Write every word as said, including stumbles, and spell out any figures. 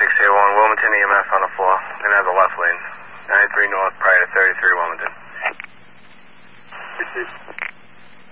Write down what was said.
six eight one, Wilmington E M F on the floor. Gonna have the left lane. ninety-three north prior to thirty-three Wilmington.